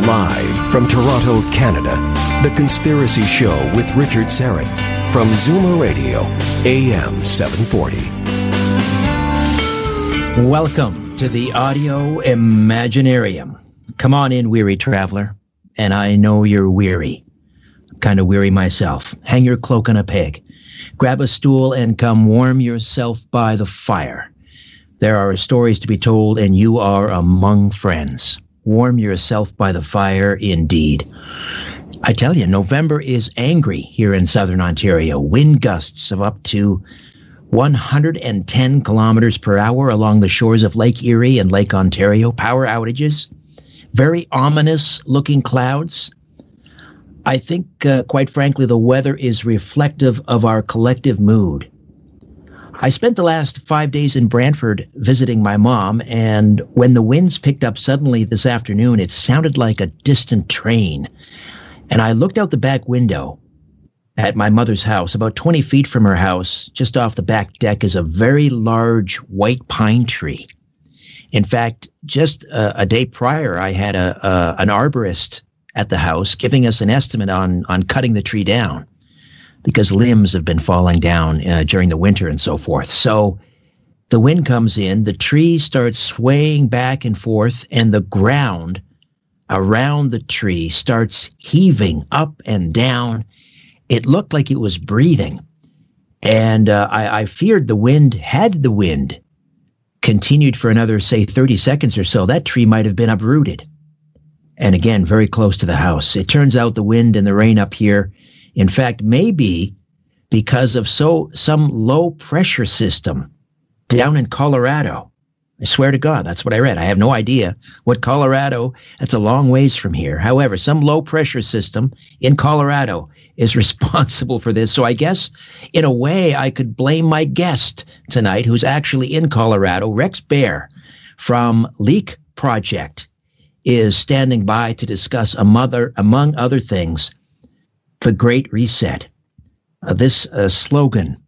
Live from Toronto, Canada, The Conspiracy Show with Richard Syrett from Zoomer Radio, AM 740. Welcome to the Audio Imaginarium. Come on in, weary traveler. And I know you're weary. I'm kind of weary myself. Hang your cloak on a peg. Grab a stool and come warm yourself by the fire. There are stories to be told, and you are among friends. Warm yourself by the fire, indeed. I tell you, November is angry here in southern Ontario. Wind gusts of up to 110 kilometers per hour along the shores of Lake Erie and Lake Ontario. Power outages. Very ominous-looking clouds. I think, quite frankly, the weather is reflective of our collective mood. I spent the last 5 days in Brantford visiting my mom, and when the winds picked up suddenly this afternoon, it sounded like a distant train. And I looked out the back window at my mother's house. About 20 feet from her house, just off the back deck, is a very large white pine tree. In fact, just a day prior, I had an arborist at the house giving us an estimate on cutting the tree down, because limbs have been falling down during the winter and so forth. So the wind comes in, the tree starts swaying back and forth, and the ground around the tree starts heaving up and down. It looked like it was breathing. And I feared the wind continued for another, say, 30 seconds or so, that tree might have been uprooted. And again, very close to the house. It turns out the wind and the rain up here, in fact, maybe because of some low pressure system down in Colorado. I swear to God, that's what I read. I have no idea what Colorado, that's a long ways from here. However, some low pressure system in Colorado is responsible for this. So I guess in a way I could blame my guest tonight, who's actually in Colorado. Rex Bear from Leak Project is standing by to discuss, among other things, the Great Reset. This slogan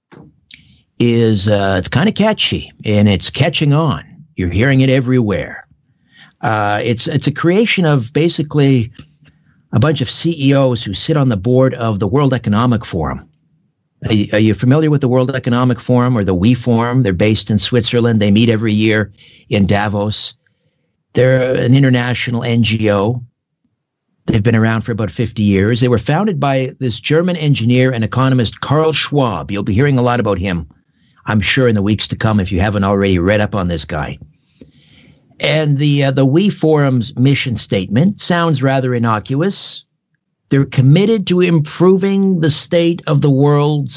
is it's kind of catchy, and it's catching on. You're hearing it everywhere. It's a creation of basically a bunch of CEOs who sit on the board of the World Economic Forum. Are you familiar with the World Economic Forum, or the WE Forum? They're based in Switzerland. They meet every year in Davos. They're an international NGO. They've been around for about 50 years. They were founded by this German engineer and economist, Karl Schwab. You'll be hearing a lot about him, I'm sure, in the weeks to come, if you haven't already read up on this guy. And the WE Forum's mission statement sounds rather innocuous. They're committed to improving the state of the world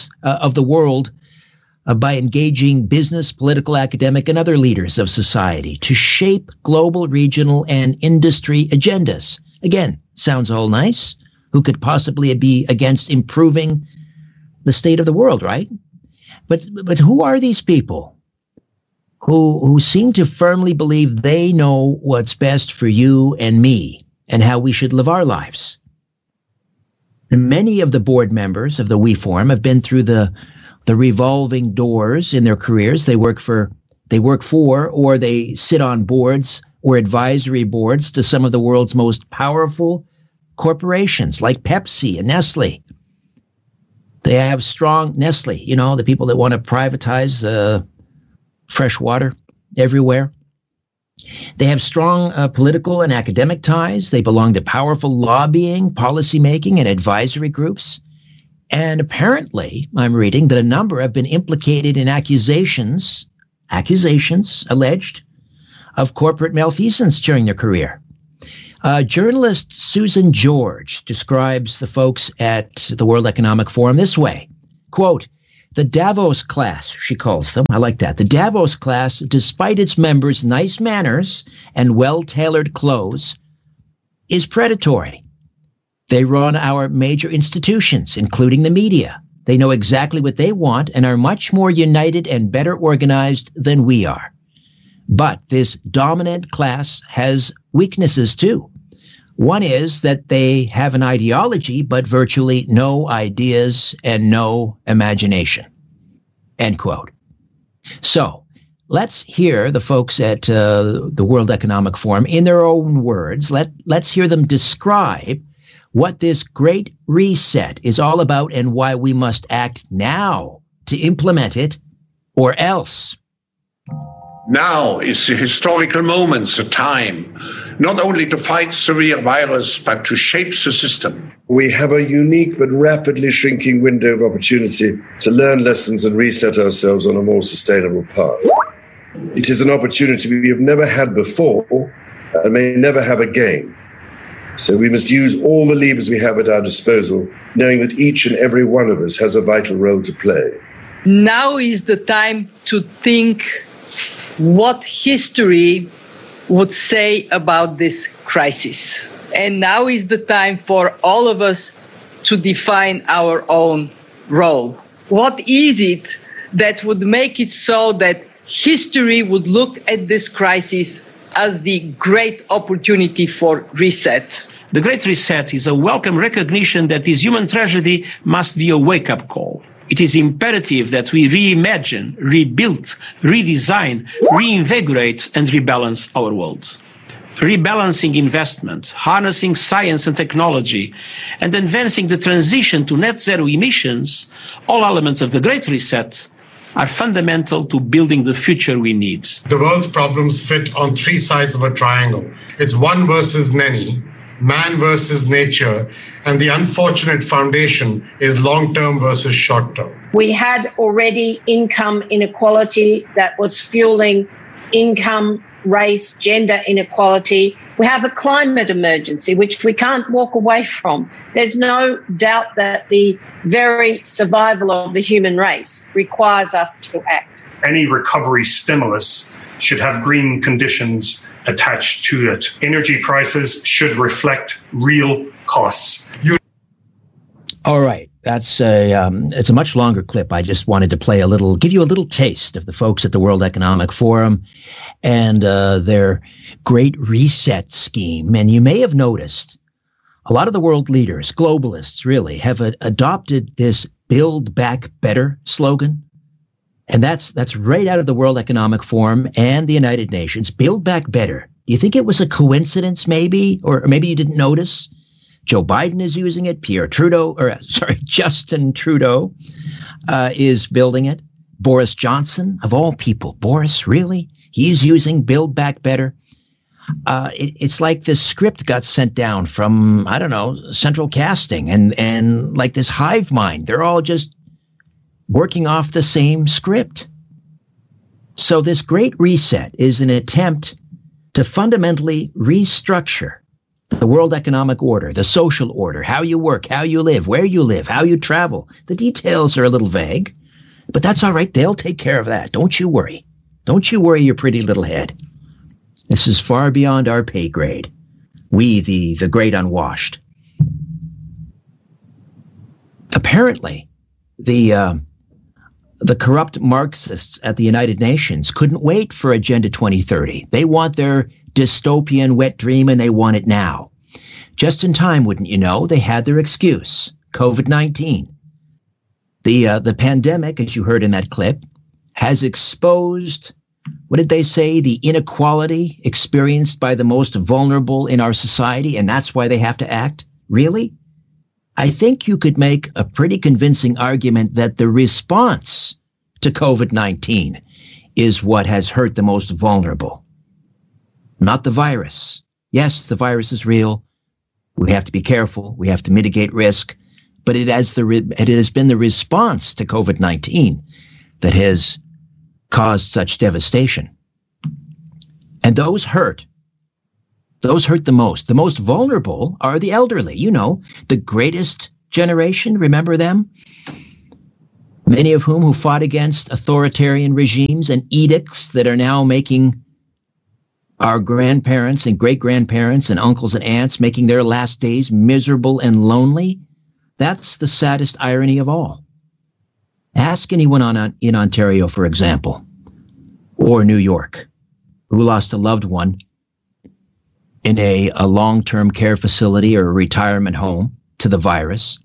by engaging business, political, academic, and other leaders of society to shape global, regional, and industry agendas. Again, sounds all nice. Who could possibly be against improving the state of the world, right? But who are these people who seem to firmly believe they know what's best for you and me and how we should live our lives? And many of the board members of the WE Forum have been through the revolving doors in their careers. They work for, or they sit on boards or advisory boards to some of the world's most powerful corporations like Pepsi and Nestle. They have strong Nestle, the people that want to privatize fresh water everywhere. They have strong political and academic ties. They belong to powerful lobbying, policymaking, and advisory groups. And apparently, I'm reading that a number have been implicated in accusations alleged, of corporate malfeasance during their career. Journalist Susan George describes the folks at the World Economic Forum this way, quote, "The Davos class," she calls them. I like that. "The Davos class, despite its members' nice manners and well-tailored clothes, is predatory. They run our major institutions, including the media. They know exactly what they want and are much more united and better organized than we are. But this dominant class has weaknesses too. One is that they have an ideology, but virtually no ideas and no imagination." End quote. So let's hear the folks at the World Economic Forum in their own words. Let's hear them describe what this great reset is all about and why we must act now to implement it or else. Now is the historical moment, the time, not only to fight severe virus, but to shape the system. We have a unique but rapidly shrinking window of opportunity to learn lessons and reset ourselves on a more sustainable path. It is an opportunity we have never had before and may never have again. So we must use all the levers we have at our disposal, knowing that each and every one of us has a vital role to play. Now is the time to think what history would say about this crisis. And now is the time for all of us to define our own role. What is it that would make it so that history would look at this crisis as the great opportunity for reset? The Great Reset is a welcome recognition that this human tragedy must be a wake-up call. It is imperative that we reimagine, rebuild, redesign, reinvigorate, and rebalance our world. Rebalancing investment, harnessing science and technology, and advancing the transition to net zero emissions, all elements of the Great Reset, are fundamental to building the future we need. The world's problems fit on three sides of a triangle. It's one versus many, man versus nature, and the unfortunate foundation is long-term versus short-term. We had already income inequality that was fueling income, race, gender inequality. We have a climate emergency, which we can't walk away from. There's no doubt that the very survival of the human race requires us to act. Any recovery stimulus should have green conditions attached to it. Energy prices should reflect real costs. All right. It's a much longer clip. I just wanted to play give you a little taste of the folks at the World Economic Forum and their Great Reset scheme. And you may have noticed a lot of the world leaders, globalists really, have adopted this Build Back Better slogan. And that's right out of the World Economic Forum and the United Nations. Build Back Better. Do you think it was a coincidence maybe? Or maybe you didn't notice? Joe Biden is using it. Justin Trudeau is building it. Boris Johnson, of all people. Boris, really? He's using Build Back Better. It's like this script got sent down from, I don't know, central casting and like this hive mind. They're all just working off the same script. So this Great Reset is an attempt to fundamentally restructure the world economic order, the social order, how you work, how you live, how you travel. The details are a little vague, but that's all right. They'll take care of that. Don't you worry. Don't you worry your pretty little head. This is far beyond our pay grade. We, the great unwashed. Apparently, the corrupt Marxists at the United Nations couldn't wait for Agenda 2030. They want their dystopian wet dream, and they want it now. Just in time, wouldn't you know? They had their excuse, COVID-19. The pandemic, as you heard in that clip, has exposed, what did they say, the inequality experienced by the most vulnerable in our society, and that's why they have to act? Really? I think you could make a pretty convincing argument that the response to COVID-19 is what has hurt the most vulnerable. Not the virus. Yes, the virus is real. We have to be careful. We have to mitigate risk. But it has been the response to COVID-19 that has caused such devastation. And those hurt the most. The most vulnerable are the elderly. You know, the greatest generation. Remember them? Many of who fought against authoritarian regimes and edicts that are now making our grandparents and great-grandparents and uncles and aunts making their last days miserable and lonely. That's the saddest irony of all. Ask anyone in Ontario, for example, or New York, who lost a loved one in a long-term care facility or a retirement home to the virus.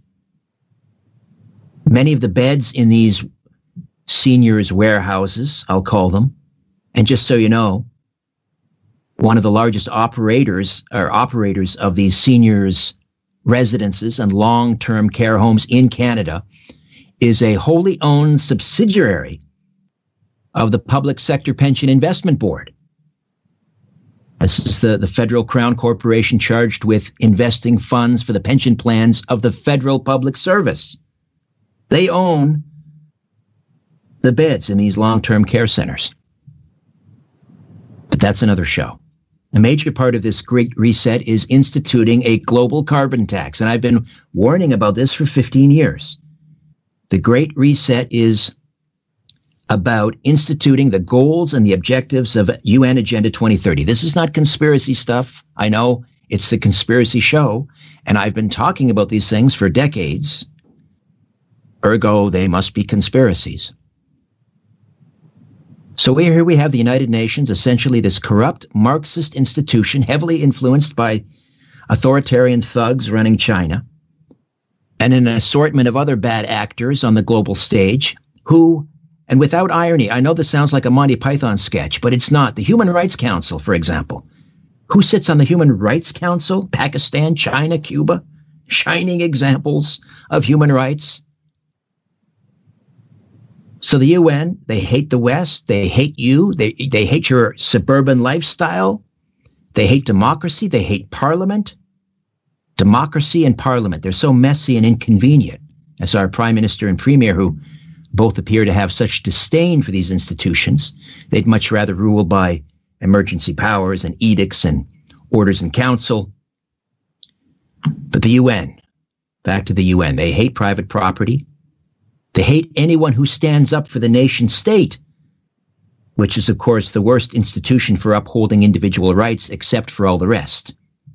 Many of the beds in these seniors' warehouses, I'll call them, And just so you know, one of the largest operators of these seniors' residences and long-term care homes in Canada is a wholly owned subsidiary of the Public Sector Pension Investment Board. This is the Federal Crown Corporation charged with investing funds for the pension plans of the federal public service. They own the beds in these long-term care centers. But that's another show. A major part of this Great Reset is instituting a global carbon tax, and I've been warning about this for 15 years. The Great Reset is about instituting the goals and the objectives of UN Agenda 2030. This is not conspiracy stuff. I know it's the Conspiracy Show, and I've been talking about these things for decades. Ergo, they must be conspiracies. So here we have the United Nations, essentially this corrupt Marxist institution, heavily influenced by authoritarian thugs running China, and an assortment of other bad actors on the global stage who, and without irony, I know this sounds like a Monty Python sketch, but it's not. The Human Rights Council, for example. Who sits on the Human Rights Council? Pakistan, China, Cuba? Shining examples of human rights. So the UN, they hate the West. They hate you. They hate your suburban lifestyle. They hate democracy. They hate parliament. Democracy and parliament, they're so messy and inconvenient. As our prime minister and premier, who both appear to have such disdain for these institutions, they'd much rather rule by emergency powers and edicts and orders in council. But the UN, back to the UN, they hate private property. They hate anyone who stands up for the nation state, which is, of course, the worst institution for upholding individual rights, except for all the rest.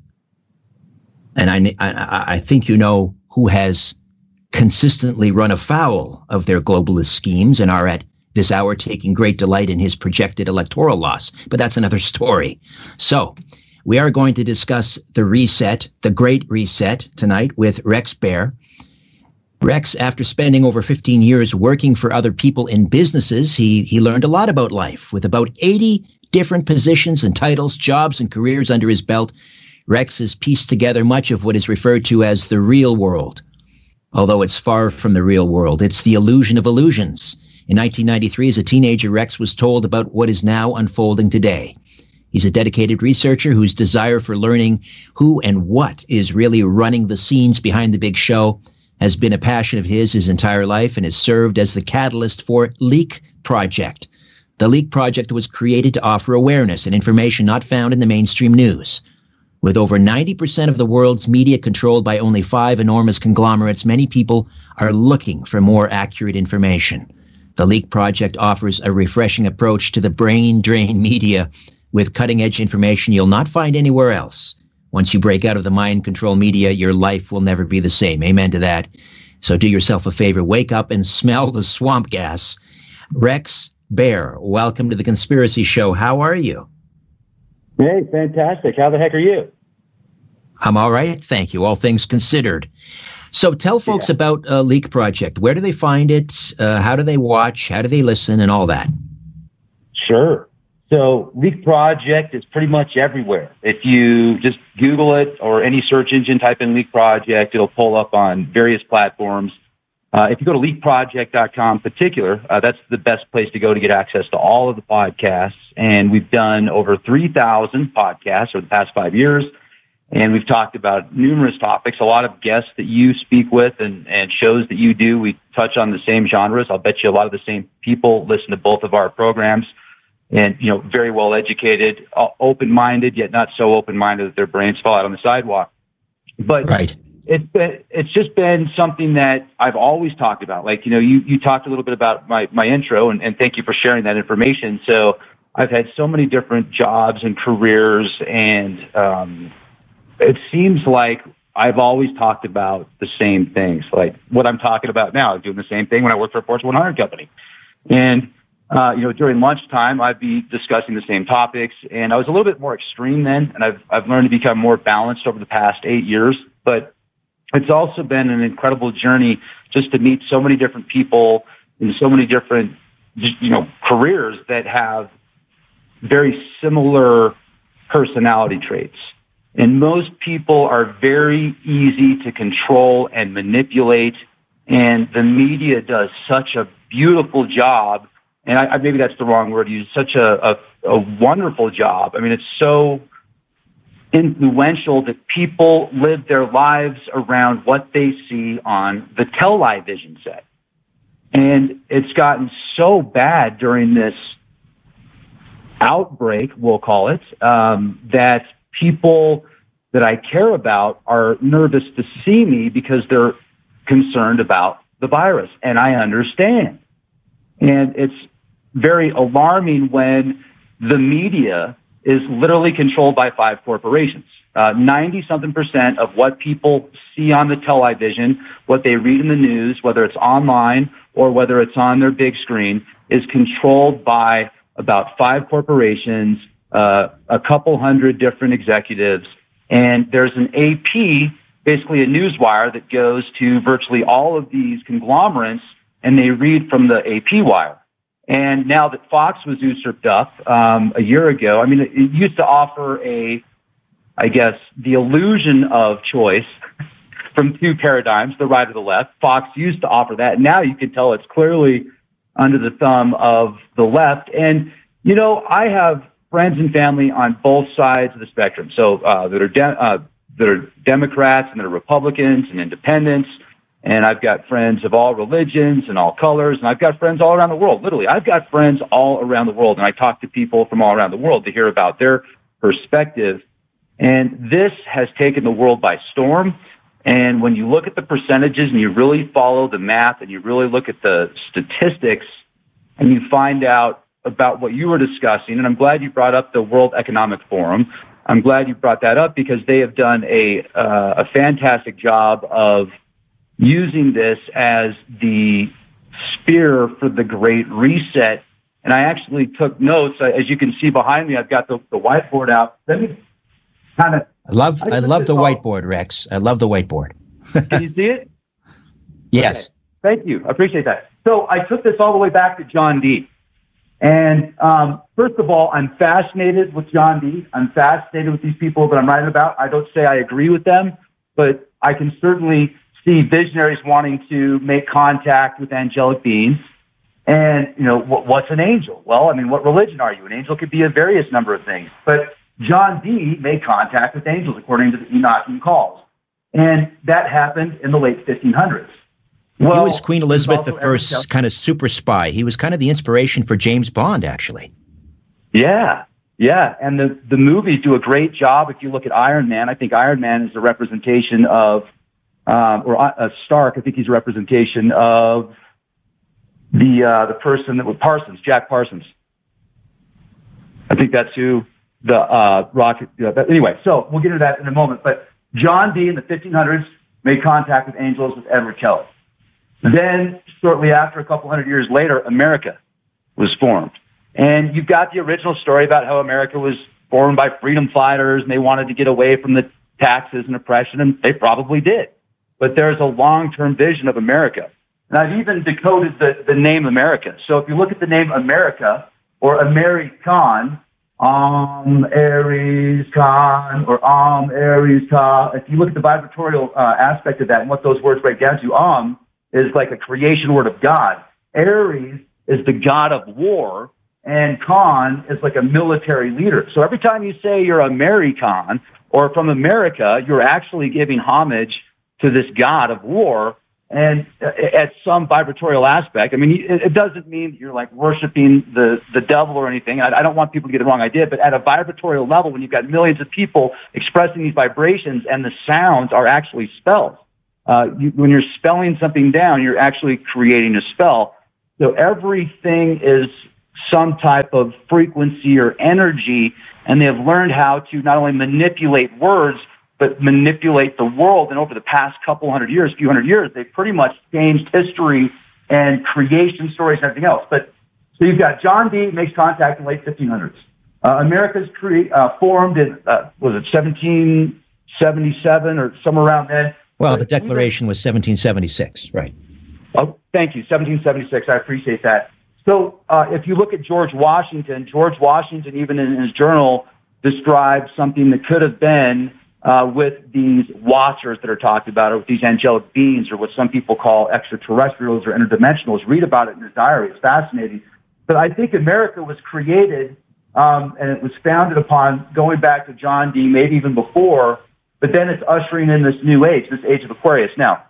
And I think you know who has consistently run afoul of their globalist schemes and are at this hour taking great delight in his projected electoral loss. But that's another story. So we are going to discuss the reset, the Great Reset, tonight with Rex Bear. Rex, after spending over 15 years working for other people in businesses, he learned a lot about life. With about 80 different positions and titles, jobs and careers under his belt, Rex has pieced together much of what is referred to as the real world. Although it's far from the real world, it's the illusion of illusions. In 1993, as a teenager, Rex was told about what is now unfolding today. He's a dedicated researcher whose desire for learning who and what is really running the scenes behind the big show has been a passion of his entire life and has served as the catalyst for Leak Project. The Leak Project was created to offer awareness and information not found in the mainstream news. With over 90% of the world's media controlled by only 5 enormous conglomerates, many people are looking for more accurate information. The Leak Project offers a refreshing approach to the brain drain media with cutting-edge information you'll not find anywhere else. Once you break out of the mind control media, your life will never be the same. Amen to that. So do yourself a favor, wake up and smell the swamp gas. Rex Bear, welcome to the Conspiracy Show. How are you? Hey, fantastic. How the heck are you? I'm all right, thank you, all things considered. So tell folks about Leak Project. Where do they find it? How do they watch? How do they listen and all that? Sure. So Leak Project is pretty much everywhere. If you just Google it or any search engine, type in Leak Project, it'll pull up on various platforms. If you go to leakproject.com in particular, that's the best place to go to get access to all of the podcasts. And we've done over 3,000 podcasts over the past 5 years. And we've talked about numerous topics, a lot of guests that you speak with and shows that you do. We touch on the same genres. I'll bet you a lot of the same people listen to both of our programs. And, you know, very well educated, open-minded, yet not so open-minded that their brains fall out on the sidewalk. But right. It's just been something that I've always talked about. Like, you know, you talked a little bit about my intro, and thank you for sharing that information. So I've had so many different jobs and careers, and it seems like I've always talked about the same things. Like what I'm talking about now, doing the same thing when I worked for a Fortune 100 company. And you know, during lunchtime, I'd be discussing the same topics, and I was a little bit more extreme then, and I've learned to become more balanced over the past 8 years. But it's also been an incredible journey just to meet so many different people in so many different, you know, careers that have very similar personality traits. And most people are very easy to control and manipulate, and the media does such a beautiful job, and maybe that's the wrong word to use, such a wonderful job. I mean, it's so influential that people live their lives around what they see on the television set. And it's gotten so bad during this outbreak, we'll call it, that people that I care about are nervous to see me because they're concerned about the virus. And I understand. And it's very alarming when the media is literally controlled by 5 corporations. 90-something% of what people see on the television, what they read in the news, whether it's online or whether it's on their big screen, is controlled by about 5 corporations, a couple hundred different executives. And there's an AP, basically a newswire that goes to virtually all of these conglomerates, and they read from the AP wire. And now that Fox was usurped up a year ago, I mean, it used to offer the illusion of choice from 2 paradigms, the right or the left. Fox used to offer that. And now you can tell it's clearly under the thumb of the left. And, you know, I have friends and family on both sides of the spectrum. So that are Democrats and that are Republicans and independents. And I've got friends of all religions and all colors, and I've got friends all around the world. Literally, I've got friends all around the world, and I talk to people from all around the world to hear about their perspective. And this has taken the world by storm. And when you look at the percentages and you really follow the math and you really look at the statistics and you find out about what you were discussing, and I'm glad you brought up the World Economic Forum. I'm glad you brought that up because they have done a fantastic job of using this as the spear for the Great Reset. And I actually took notes. As you can see behind me, I've got the whiteboard out. Let me kind of... I love the whiteboard, Rex. I love the whiteboard. Can you see it? Yes. Okay. Thank you. I appreciate that. So I took this all the way back to John Dee. And first of all, I'm fascinated with John Dee. I'm fascinated with these people that I'm writing about. I don't say I agree with them, but I can certainly see visionaries wanting to make contact with angelic beings. And, you know, what's an angel? Well, I mean, what religion are you? An angel could be a various number of things. But John Dee made contact with angels according to the Enochian calls. And that happened in the late 1500s. Well, he was Queen Elizabeth I's kind of super spy. He was kind of the inspiration for James Bond, actually. Yeah. And the movies do a great job. If you look at Iron Man, I think Iron Man is a representation of Stark, I think he's a representation of the person that was Parsons, Jack Parsons. I think that's who the rocket. Anyway, so we'll get into that in a moment. But John Dee in the 1500s made contact with angels with Edward Kelly. Then, shortly after, a couple hundred years later, America was formed. And you've got the original story about how America was formed by freedom fighters, and they wanted to get away from the taxes and oppression, and they probably did. But there's a long-term vision of America. And I've even decoded the name America. So if you look at the name America, or American, Aries Khan, or Aries Ka, if you look at the vibratorial aspect of that and what those words break down to, is like a creation word of God. Aries is the god of war, and Khan is like a military leader. So every time you say you're American or from America, you're actually giving homage to this god of war, and at some vibratorial aspect. I mean, it doesn't mean you're like worshiping the devil or anything. I don't want people to get the wrong idea, but at a vibratorial level, when you've got millions of people expressing these vibrations and the sounds are actually spells, when you're spelling something down, you're actually creating a spell. So everything is some type of frequency or energy, and they have learned how to not only manipulate words, but manipulate the world. And over the past few hundred years, they've pretty much changed history and creation stories and everything else. But so you've got John Dee makes contact in the late 1500s. America's formed in, was it 1777 or somewhere around then? Well, the Declaration was 1776, right? Oh, thank you, 1776. I appreciate that. So if you look at George Washington, even in his journal, described something that could have been with these watchers that are talked about, or with these angelic beings, or what some people call extraterrestrials or interdimensionals. Read about it in his diary. It's fascinating. But I think America was created, and it was founded upon going back to John Dee, maybe even before, but then it's ushering in this new age, this age of Aquarius. Now,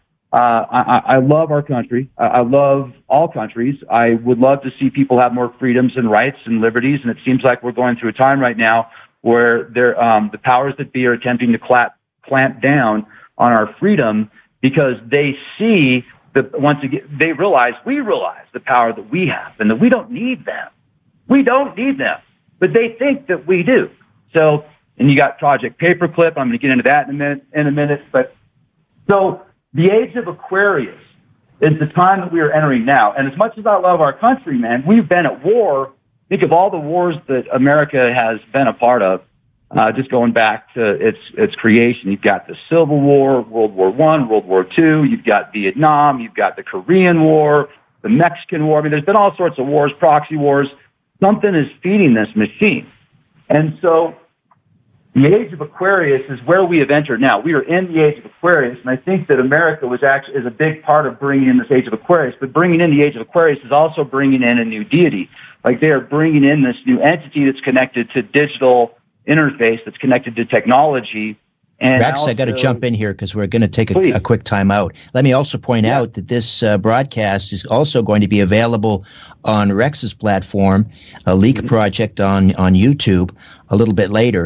I love our country. I love all countries. I would love to see people have more freedoms and rights and liberties, and it seems like we're going through a time right now where the powers that be are attempting to clamp down on our freedom because they see once again, we realize the power that we have and that we don't need them. We don't need them, but they think that we do. So, and you got Project Paperclip. I'm going to get into that in a minute. But so the age of Aquarius is the time that we are entering now. And as much as I love our country, man, we've been at war. Think of all the wars that America has been a part of, just going back to its creation. You've got the Civil War, World War I, World War II. You've got Vietnam. You've got the Korean War, the Mexican War. I mean, there's been all sorts of wars, proxy wars. Something is feeding this machine. And so the age of Aquarius is where we have entered now. We are in the age of Aquarius, and I think that America is a big part of bringing in this age of Aquarius. But bringing in the age of Aquarius is also bringing in a new deity. Like they are bringing in this new entity that's connected to digital interface, that's connected to technology. And Rex, I got to jump in here because we're going to take a quick time out. Let me also point out that this broadcast is also going to be available on Rex's platform, a Leak Project on YouTube, a little bit later.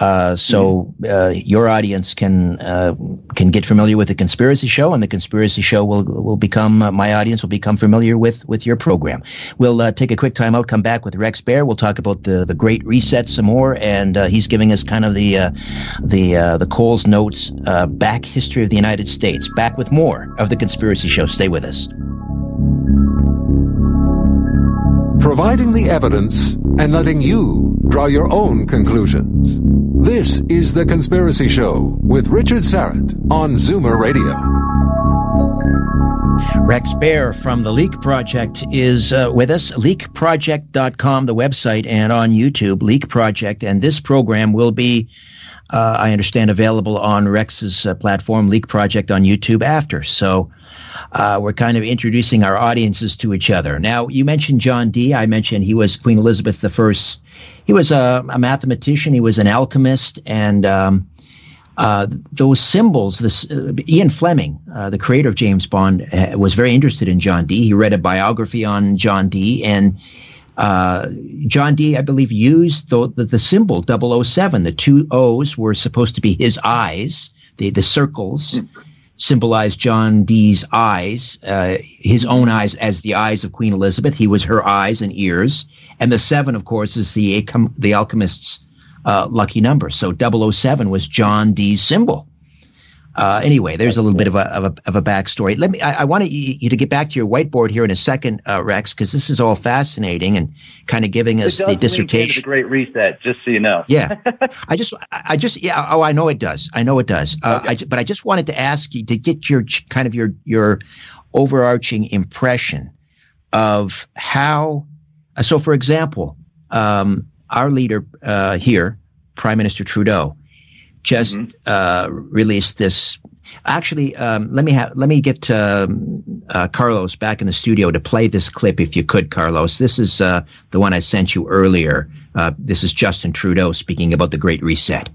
So your audience can get familiar with the Conspiracy Show, and the Conspiracy Show will become my audience will become familiar with your program. We'll take a quick time out, come back with Rex Bear. We'll talk about the Great Reset some more, and he's giving us kind of the Coles Notes back history of the United States. Back with more of the Conspiracy Show. Stay with us. Providing the evidence and letting you draw your own conclusions. This is The Conspiracy Show with Richard Syrett on Zoomer Radio. Rex Bear from the Leak Project is with us. LeakProject.com, the website, and on YouTube, Leak Project. And this program will be, I understand, available on Rex's platform, Leak Project, on YouTube after. So we're kind of introducing our audiences to each other. Now, you mentioned John Dee. I mentioned he was Queen Elizabeth I. He was a mathematician. He was an alchemist. And those symbols, Ian Fleming, the creator of James Bond, was very interested in John Dee. He read a biography on John Dee. And John Dee, I believe, used the symbol 007. The two O's were supposed to be his eyes, the circles. Symbolized John Dee's eyes, his own eyes as the eyes of Queen Elizabeth. He was her eyes and ears. And the 7, of course, is the alchemist's lucky number. So 007 was John Dee's symbol. Anyway, there's a little bit of a backstory. I want you to get back to your whiteboard here in a second, Rex, because this is all fascinating and kind of giving us the dissertation. The Great Reset, just so you know. Yeah, I know it does. Okay. But I just wanted to ask you to get your overarching impression of how. So, for example, our leader here, Prime Minister Trudeau, just released this. Actually, let me get Carlos back in the studio to play this clip, if you could, Carlos. This is the one I sent you earlier. This is Justin Trudeau speaking about the Great Reset.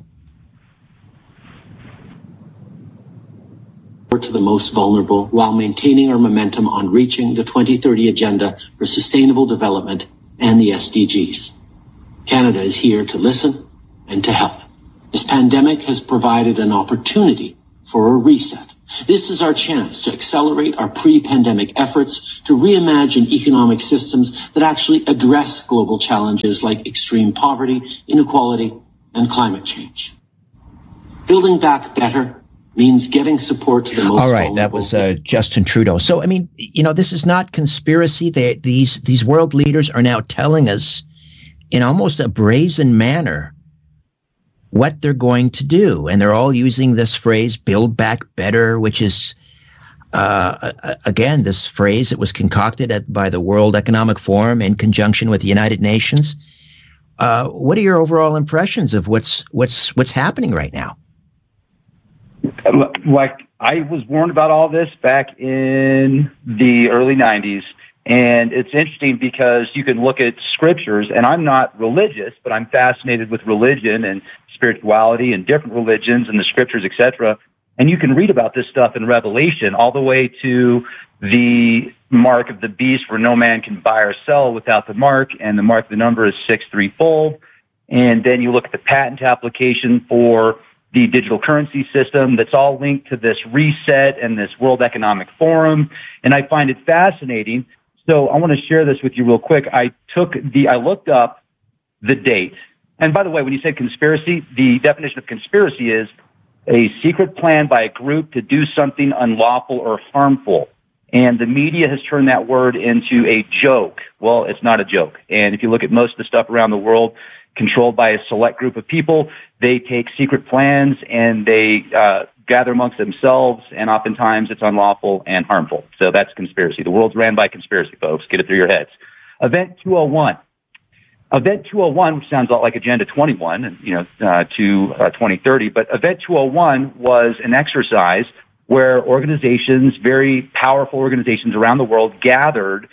To the most vulnerable while maintaining our momentum on reaching the 2030 Agenda for Sustainable Development and the SDGs. Canada is here to listen and to help. This pandemic has provided an opportunity for a reset. This is our chance to accelerate our pre-pandemic efforts to reimagine economic systems that actually address global challenges like extreme poverty, inequality, and climate change. Building back better means getting support to the most vulnerable. All right, that was Justin Trudeau. So, I mean, this is not conspiracy. These world leaders are now telling us in almost a brazen manner what they're going to do. And they're all using this phrase, build back better, which is, Again, this phrase, it was concocted by the World Economic Forum in conjunction with the United Nations. What are your overall impressions of what's happening right now? Like, I was warned about all this back in the early 90s, and it's interesting because you can look at scriptures, and I'm not religious, but I'm fascinated with religion and spirituality and different religions and the scriptures, etc. And you can read about this stuff in Revelation all the way to the mark of the beast where no man can buy or sell without the mark, and the mark of the number is 634. And then you look at the patent application for the digital currency system that's all linked to this reset and this World Economic Forum. And I find it fascinating. So I want to share this with you real quick. I looked up the date. And by the way, when you say conspiracy, the definition of conspiracy is a secret plan by a group to do something unlawful or harmful. And the media has turned that word into a joke. Well, it's not a joke. And if you look at most of the stuff around the world controlled by a select group of people, they take secret plans and they gather amongst themselves, and oftentimes it's unlawful and harmful. So that's conspiracy. The world's ran by conspiracy, folks. Get it through your heads. Event 201. Event 201, which sounds a lot like Agenda 21, to 2030, but Event 201 was an exercise where organizations, very powerful organizations around the world, gathered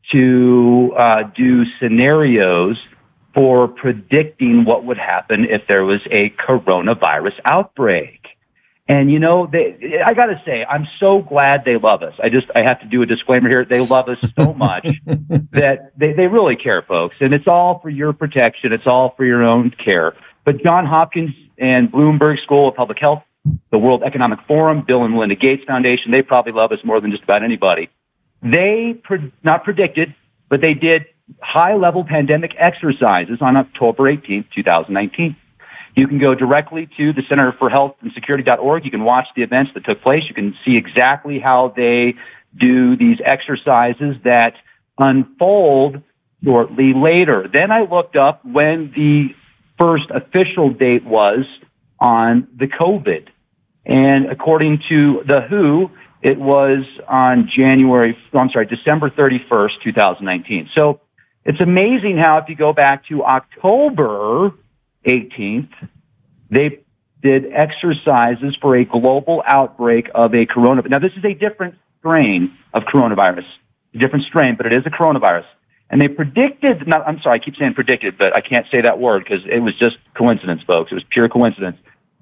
to do scenarios for predicting what would happen if there was a coronavirus outbreak. And, I got to say, I'm so glad they love us. I have to do a disclaimer here. They love us so much that they really care, folks. And it's all for your protection. It's all for your own care. But Johns Hopkins and Bloomberg School of Public Health, the World Economic Forum, Bill and Melinda Gates Foundation, they probably love us more than just about anybody. They not predicted, but they did high-level pandemic exercises on October 18th, 2019. You can go directly to the Center for Health and Security.org. You can watch the events that took place. You can see exactly how they do these exercises that unfold shortly later. Then I looked up when the first official date was on the COVID. And according to the WHO, it was on December 31st, 2019. So it's amazing how if you go back to October 18th, they did exercises for a global outbreak of a coronavirus. Now, this is a different strain of coronavirus, a different strain, but it is a coronavirus. And they predicted, I keep saying predicted, but I can't say that word because it was just coincidence, folks. It was pure coincidence.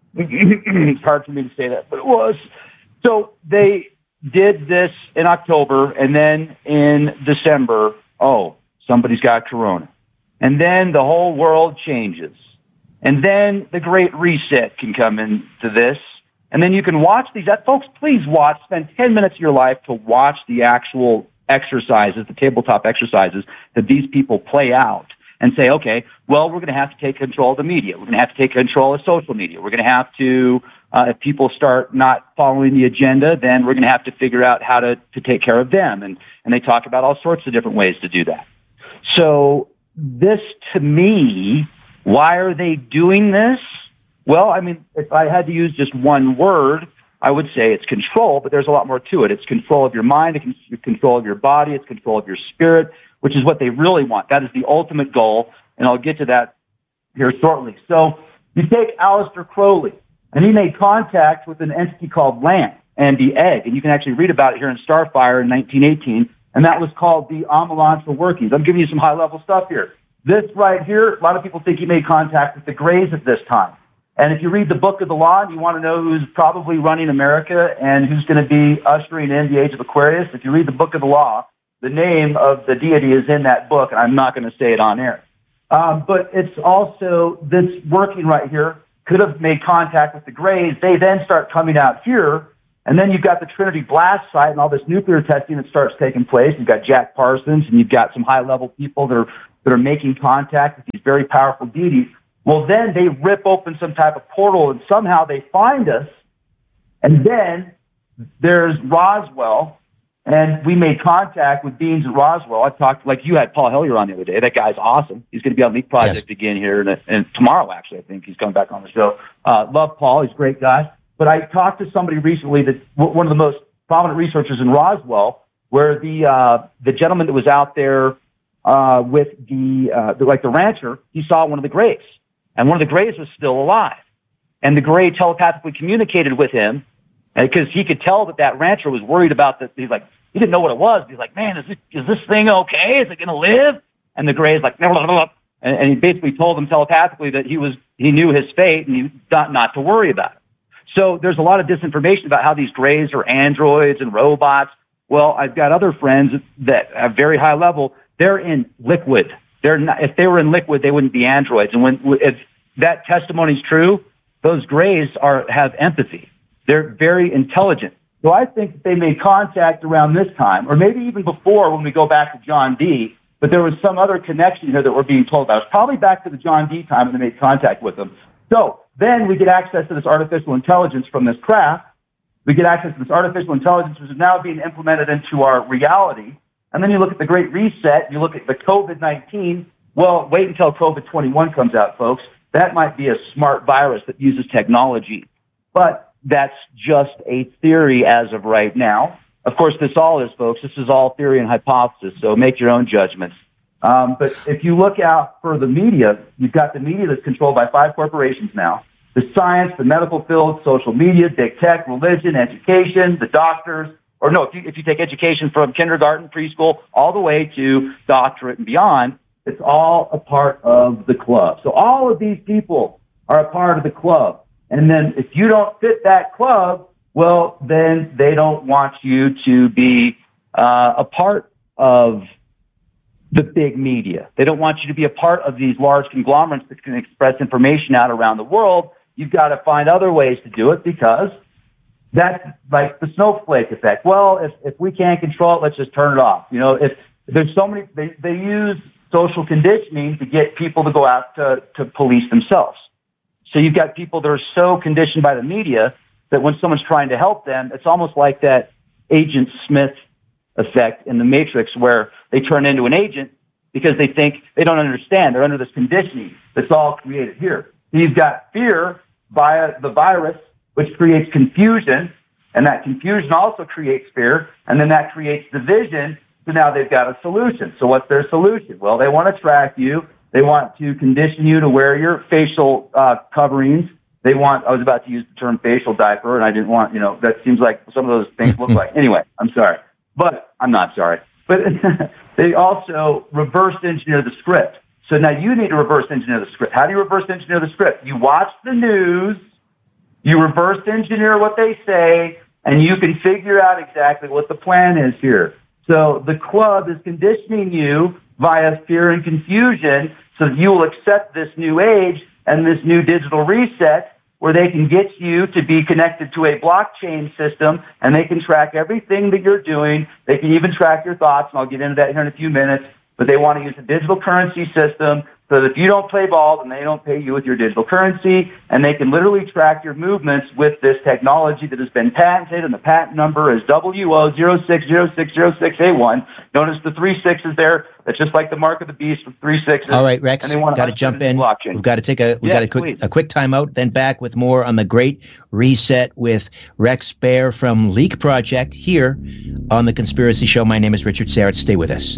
It's hard for me to say that, but it was. So they did this in October, and then in December, somebody's got corona. And then the whole world changes. And then the Great Reset can come into this. And then you can watch these. Folks, please spend 10 minutes of your life to watch the actual exercises, the tabletop exercises that these people play out and say, okay, well, we're going to have to take control of the media. We're going to have to take control of social media. We're going to have to, if people start not following the agenda, then we're going to have to figure out how to take care of them. And they talk about all sorts of different ways to do that. So this, to me, why are they doing this? Well, I mean, if I had to use just one word, I would say it's control, but there's a lot more to it. It's control of your mind, it's control of your body, it's control of your spirit, which is what they really want. That is the ultimate goal, and I'll get to that here shortly. So you take Aleister Crowley, and he made contact with an entity called LAMP and the egg, and you can actually read about it here in Starfire in 1918, and that was called the Amelantra workings. I'm giving you some high-level stuff here. This right here, a lot of people think he made contact with the Greys at this time. And if you read the Book of the Law and you want to know who's probably running America and who's going to be ushering in the age of Aquarius, if you read the Book of the Law, the name of the deity is in that book, and I'm not going to say it on air. But it's also this working right here could have made contact with the Greys. They then start coming out here, and then you've got the Trinity blast site and all this nuclear testing that starts taking place. You've got Jack Parsons, and you've got some high-level people that are making contact with these very powerful deities. Well, then they rip open some type of portal, and somehow they find us. And then there's Roswell, and we made contact with beings at Roswell. I talked, like you had Paul Hellyer on the other day. That guy's awesome. He's going to be on Leak Project again here, and tomorrow, actually, I think he's coming back on the show. Love Paul. He's a great guy. But I talked to somebody recently that one of the most prominent researchers in Roswell, where the gentleman that was out there with the rancher, he saw one of the Greys, and one of the Greys was still alive, and the Grey telepathically communicated with him, because he could tell that rancher was worried about that. He's like, he didn't know what it was. He's like, man, is this thing okay? Is it going to live? And the Grey is like, blah, blah, blah. And he basically told him telepathically that he knew his fate and he not to worry about it. So there's a lot of disinformation about how these Greys are androids and robots. Well, I've got other friends that at very high level, they're in liquid. They're not, if they were in liquid, they wouldn't be androids. And if that testimony is true, those Greys have empathy. They're very intelligent. So I think that they made contact around this time, or maybe even before when we go back to John D., but there was some other connection here that we're being told about. It's probably back to the John D. time when they made contact with them. So then we get access to this artificial intelligence from this craft. We get access to this artificial intelligence, which is now being implemented into our reality. And then you look at the Great Reset, you look at the COVID-19. Well, wait until COVID-21 comes out, folks. That might be a smart virus that uses technology. But that's just a theory as of right now. Of course, this all is, folks. This is all theory and hypothesis, so make your own judgments. But if you look out for the media, you've got the media that's controlled by 5 corporations now. The science, the medical field, social media, big tech, religion, education, the doctors. Or no, if you take education from kindergarten, preschool, all the way to doctorate and beyond, it's all a part of the club. So all of these people are a part of the club. And then if you don't fit that club, well, then they don't want you to be a part of the big media. They don't want you to be a part of these large conglomerates that can express information out around the world. You've got to find other ways to do it, because that's like the snowflake effect. Well, if we can't control it, let's just turn it off. You know, if there's so many, they use social conditioning to get people to go out to police themselves. So you've got people that are so conditioned by the media that when someone's trying to help them, it's almost like that Agent Smith effect in the Matrix, where they turn into an agent because they think they don't understand. They're under this conditioning that's all created here. So you've got fear via the virus, which creates confusion, and that confusion also creates fear, and then that creates division. So now they've got a solution. So what's their solution? Well, they want to track you. They want to condition you to wear your facial coverings. I was about to use the term facial diaper, and I didn't want, that seems like some of those things look like. Anyway, I'm sorry. But I'm not sorry. But they also reverse engineer the script. So now you need to reverse engineer the script. How do you reverse engineer the script? You watch the news, you reverse engineer what they say, and you can figure out exactly what the plan is here. So the club is conditioning you via fear and confusion so that you will accept this new age and this new digital reset, where they can get you to be connected to a blockchain system, and they can track everything that you're doing. They can even track your thoughts, and I'll get into that here in a few minutes. But they want to use a digital currency system so that if you don't play ball, then they don't pay you with your digital currency, and they can literally track your movements with this technology that has been patented, and the patent number is WO060606A1. Notice the 3 6s there. That's just like the mark of the beast with 3 6s. All right, Rex, got to jump in. We've got to take a quick time out, then back with more on the Great Reset with Rex Bear from Leak Project here on The Conspiracy Show. My name is Richard Syrett. Stay with us.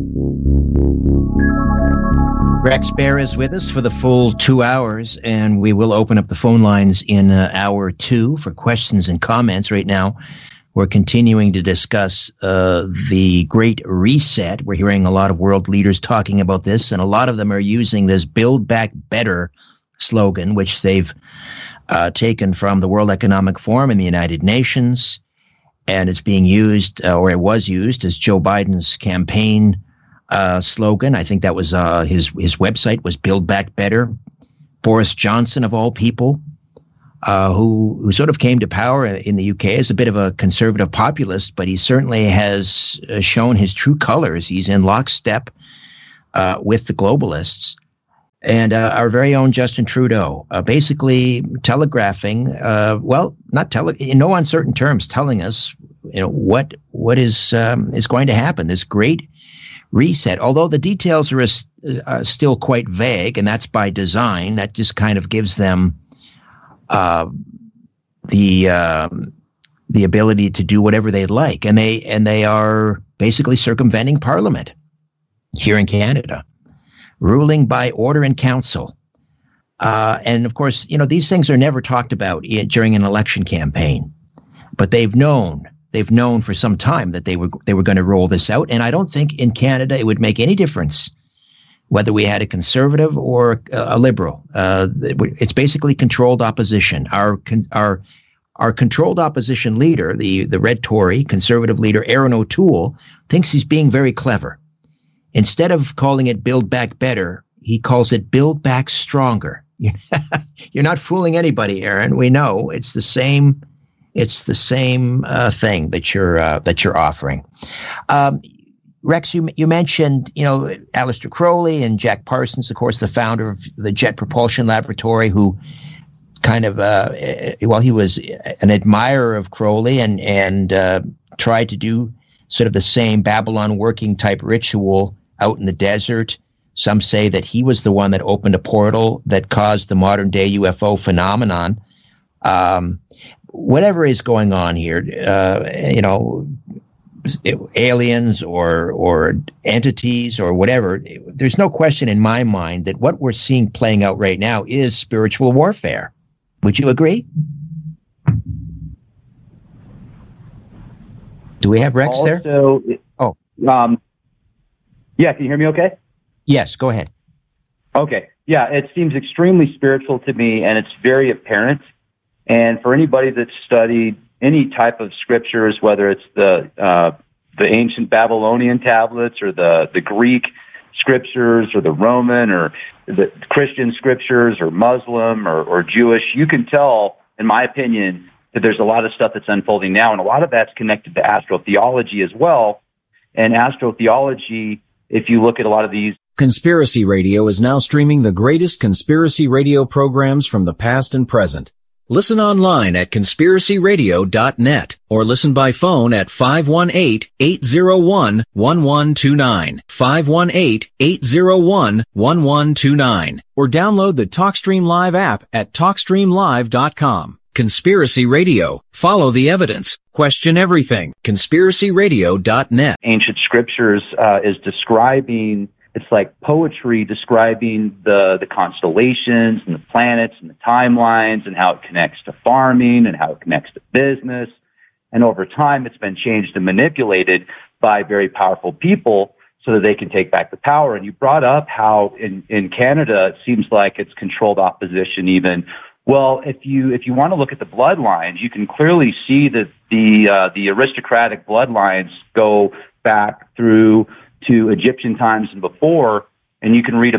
Rex Bear is with us for the full 2 hours, and we will open up the phone lines in hour 2 for questions and comments. Right now, we're continuing to discuss the Great Reset. We're hearing a lot of world leaders talking about this, and a lot of them are using this Build Back Better slogan, which they've taken from the World Economic Forum and the United Nations, and it's being used, or it was used, as Joe Biden's campaign slogan. I think that was his website was Build Back Better. Boris Johnson, of all people, who sort of came to power in the UK as a bit of a conservative populist, but he certainly has shown his true colors. He's in lockstep with the globalists. And our very own Justin Trudeau, basically telegraphing, in no uncertain terms, telling us, what is going to happen. This Great Reset, although the details are still quite vague, and that's by design. That just kind of gives them the the ability to do whatever they'd like. And they are basically circumventing Parliament here in Canada, ruling by order in council. And of course, these things are never talked about during an election campaign, but they've known for some time that they were going to roll this out. And I don't think in Canada it would make any difference whether we had a conservative or a liberal. It's basically controlled opposition. Our controlled opposition leader, the Red Tory conservative leader, Aaron O'Toole, thinks he's being very clever. Instead of calling it Build Back Better, he calls it Build Back Stronger. You're not fooling anybody, Aaron. We know it's the same. It's the same thing that you're offering. Rex, you mentioned, Aleister Crowley and Jack Parsons, of course, the founder of the Jet Propulsion Laboratory, who kind of, he was an admirer of Crowley and tried to do sort of the same Babylon working type ritual out in the desert. Some say that he was the one that opened a portal that caused the modern day UFO phenomenon. Whatever is going on here, aliens or entities or whatever, there's no question in my mind that what we're seeing playing out right now is spiritual warfare. Would you agree? Do we have Rex there? Oh. Yeah, can you hear me okay? Yes, go ahead. Okay. Yeah, it seems extremely spiritual to me, and it's very apparent. And for anybody that's studied any type of scriptures, whether it's the ancient Babylonian tablets or the Greek scriptures or the Roman or the Christian scriptures or Muslim or Jewish, you can tell, in my opinion, that there's a lot of stuff that's unfolding now, and a lot of that's connected to astrotheology as well. And astrotheology, if you look at a lot of these... Conspiracy Radio is now streaming the greatest conspiracy radio programs from the past and present. Listen online at conspiracyradio.net or listen by phone at 518-801-1129, 518-801-1129, or download the TalkStream Live app at TalkStreamLive.com. Conspiracy Radio. Follow the evidence. Question everything. Conspiracyradio.net. Ancient scriptures is describing... It's like poetry describing the constellations and the planets and the timelines and how it connects to farming and how it connects to business. And over time, it's been changed and manipulated by very powerful people so that they can take back the power. And you brought up how in Canada, it seems like it's controlled opposition even. Well, if you want to look at the bloodlines, you can clearly see that the aristocratic bloodlines go back through to Egyptian times and before, and you can read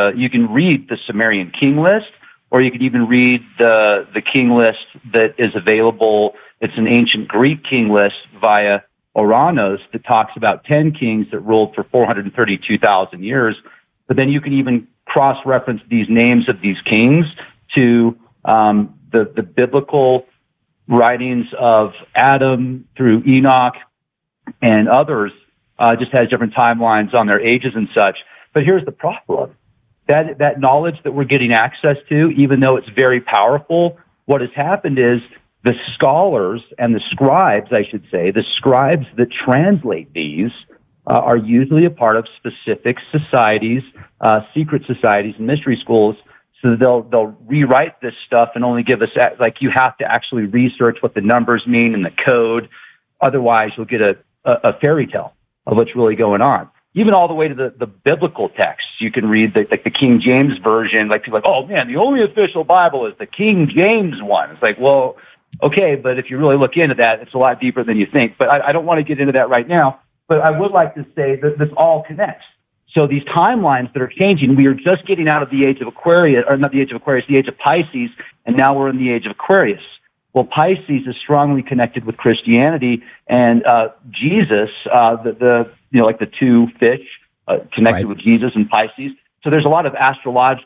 the Sumerian king list, or you can even read the king list that is available. It's an ancient Greek king list via Oranos that talks about 10 kings that ruled for 432,000 years. But then you can even cross-reference these names of these kings to the biblical writings of Adam through Enoch and others. Just has different timelines on their ages and such. But here's the problem. That knowledge that we're getting access to, even though it's very powerful, what has happened is the scholars and the scribes, I should say, the scribes that translate these are usually a part of specific societies, secret societies and mystery schools. So they'll rewrite this stuff and only give us, you have to actually research what the numbers mean and the code. Otherwise, you'll get a fairy tale of what's really going on. Even all the way to the biblical texts. You can read the King James version. Like people are like, oh man, the only official Bible is the King James one. It's like, well, okay, but if you really look into that, it's a lot deeper than you think. But I don't want to get into that right now. But I would like to say that this all connects. So these timelines that are changing, we are just getting out of the age of Aquarius, or not the age of Aquarius, the age of Pisces, and now we're in the age of Aquarius. Well, Pisces is strongly connected with Christianity, and Jesus, like the two fish connected with Jesus and Pisces. So there's a lot of astrological